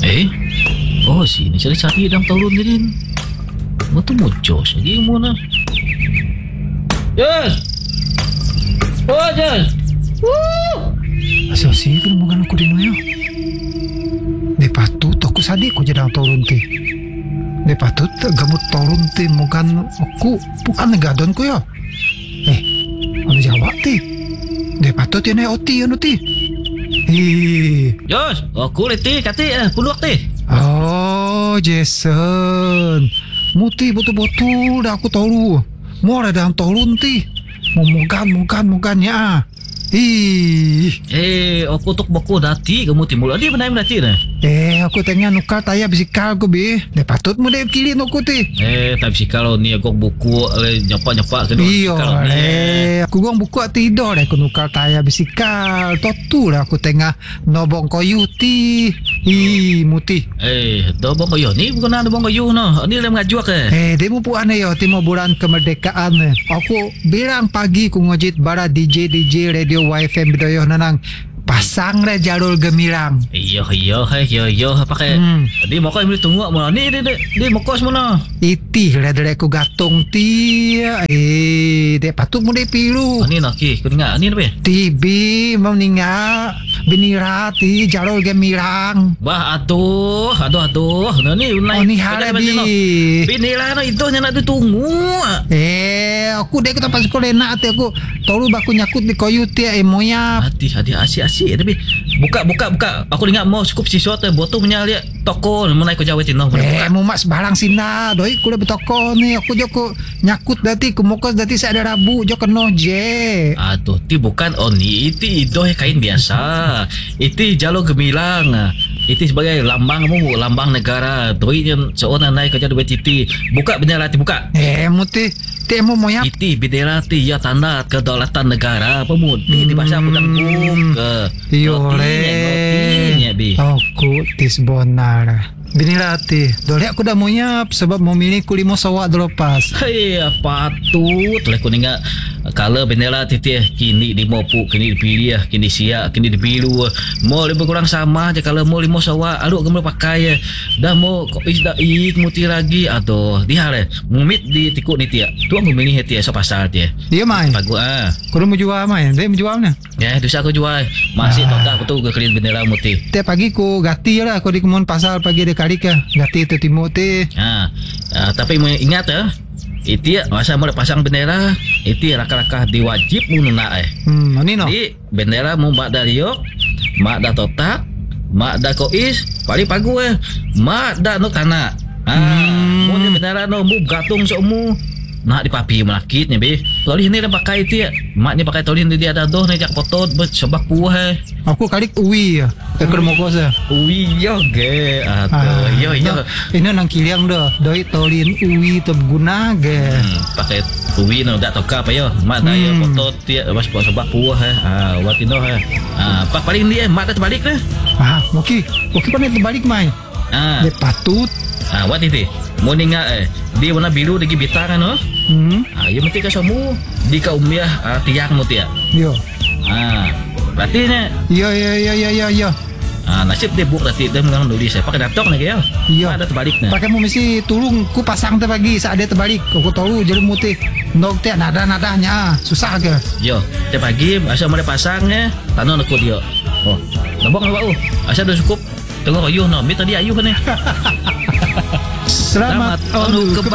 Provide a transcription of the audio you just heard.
Eh? Oh, sini cari-cari dalam turun ni din. Betul muncul lagi mu na. Yes. Oh, yes. Woo! Asal sih kan bukan aku di noyo. De patut aku sadik ko jadi turun ti. De patut gamut turun ti bukan aku bukan negadon ko ya. Ano Jawa ti? De patut ya na oti ano ti. Yes, aku leti kati puluh ti. Oh, Jason. Muti betul-betul dah aku tahu. Mau ada dalam turun ti. Mukan ya. Aku tok bako dati kamu timbul adi benai dati na. Aku tengah nukar tayar bisikal ko be. De patut mo de kilin aku ti. Tapi si kalau ni aku buku nyepak-nyepak kedua. Iyo, aku gong buku tidur aku nukar tayar bisikal. Totu lah aku tengah nobong koyu ti. Muti. Dobong kayu ni bukan ada bong kayu no. Ni lem ngajuak dia mau puan yo timo bulan kemerdekaan. Aku bilang pagi ku ngojit bara DJ radio YFM bidoyo nanang pasang re jalur gemilang. Iyo pakai. Di mau kau yang tunggu mana ni di mau kos mana? Iti re ku gatung ti. Dia patut mu de pilu. Ni nak ki kau dengar ni apa? Tibi mau ninga binira ti jalur gemilang. Bah aduh. Ni ni harabi. Binira no itu nya nak ditunggu. Aku dek kita pas sekolah nak ti aku tolu baku nyakut di koyu ti moya. Hati asyik tapi buka aku ingat mau cukup siswa tu botol punya lihat toko menai ko Jawa Tino mau mak sebarang sina doi ku dah bertoko ni aku joko nyakut dati ku mokos dati saya ada rabu jo keno je ti bukan ni itu idoh kain biasa itu jalur gemilang itu sebagai lambang negara doi yang seorang naik kerja dua titi buka bendera ti buka muti ti mau moya itu bendera ti ya tanda kedaulatan negara pemudi di bahasa pedang ke iyo le aku tis bonar binirati dole aku dah mau nyap sebab mau milih kulimo sawak delepas patut lah aku ingat kalau bendera titi kini di mopu kini dipilih kini siap kini dipilu mau lebih kurang sama aja kalau mau limo sawak aduk kamu pakai dah mau kok isda muti lagi atau dihare mumit di tikuk ni tia tu aku milih tia so pasal tia iya mai bagus kau mau jual mai dia mau jual mana dosa aku jual masih tak betul ke kelin bendera muti tiap pagi ku gati lah aku di kemun pasal pagi de kali ke gati tu timoti tapi mau ingat itu masa mau pasang bendera itu raka-raka diwajib mununa ni no di bendera mau mak dario mak da totak mak da kois paling pagu mak da nuk tanah mau di bendera no mu gatung somu nak di papi melakitnya be tolih ni dah pakai itu maknya pakai tolih dia ada doh ni jak potot sebab puah aku kali uwi ke kermokos uwi yo ge yo ini nang kiliang dah doi tolin uwi terguna ge pakai uwi no dak toka apa yo mak dah yo potot dia bas sebab puah watino pak paling dia mak dah terbalik dah oke pandai terbalik mai dia patut wat itu mau ninga dia warna biru lagi bintang kan ya mesti ka semua di ka umiah tiang mo tia yo berarti ne yo nasib dia buk tadi dia mengang nulis pakai laptop lagi ya ada terbalik ne pakai mau mesti tulung ku pasang tu pagi saat dia terbalik aku tahu jadi mutih nok tia nadanya susah ke yo tiap pagi asal mau pasangnya tanah aku dia nabok asal dah cukup tengok ayuh no tadi ayuh kan Selamat kembali